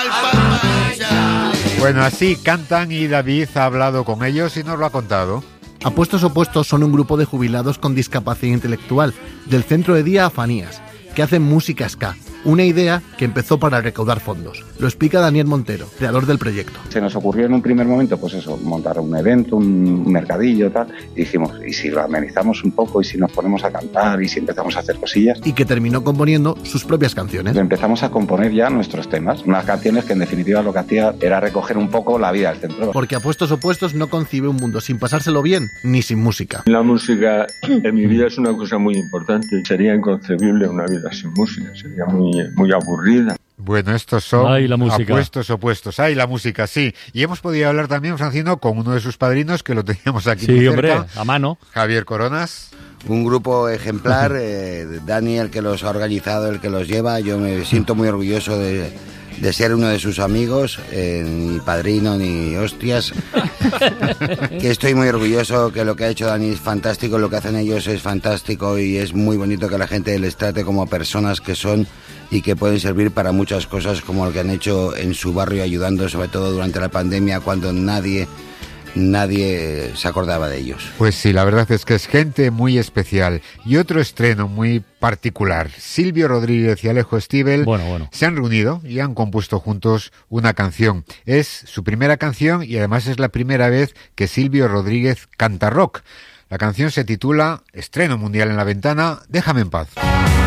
Bueno, así cantan y David ha hablado con ellos y nos lo ha contado. Apuestos Opuestos son un grupo de jubilados con discapacidad intelectual del Centro de Día Afanías, que hacen música ska. Una idea que empezó para recaudar fondos. Lo explica Daniel Montero, creador del proyecto. Se nos ocurrió en un primer momento, pues eso, montar un evento, un mercadillo, tal, y dijimos, ¿y si lo amenizamos un poco? ¿Y si nos ponemos a cantar? ¿Y si empezamos a hacer cosillas? Y que terminó componiendo sus propias canciones. Empezamos a componer ya nuestros temas, unas canciones que en definitiva lo que hacía era recoger un poco la vida del centro. Porque Apuestos Opuestos no concibe un mundo sin pasárselo bien ni sin música. La música en mi vida es una cosa muy importante. Sería inconcebible una vida sin música, sería muy aburrida. Bueno, estos son Apuestos Opuestos. ¡Ay, la música! Sí. Y hemos podido hablar también, Francino, con uno de sus padrinos, que lo teníamos aquí muy cerca. Hombre, a mano. Javier Coronas. Un grupo ejemplar, Dani, el que los ha organizado, el que los lleva. Yo me siento muy orgulloso de ser uno de sus amigos, ni padrino ni hostias. Que estoy muy orgulloso, que lo que ha hecho Dani es fantástico, lo que hacen ellos es fantástico y es muy bonito que la gente les trate como personas que son y que pueden servir para muchas cosas, como lo que han hecho en su barrio ayudando, sobre todo durante la pandemia, cuando nadie se acordaba de ellos. Pues sí, la verdad es que es gente muy especial. Y otro estreno muy particular. Silvio Rodríguez y Alejo Stivel se han reunido y han compuesto juntos una canción. Es su primera canción y además es la primera vez que Silvio Rodríguez canta rock. La canción se titula Estreno mundial en la ventana, Déjame en paz.